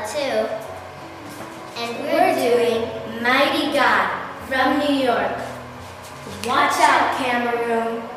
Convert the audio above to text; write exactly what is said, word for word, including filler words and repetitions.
too. And we're doing Mighty God from New York. Watch out, Cameroon.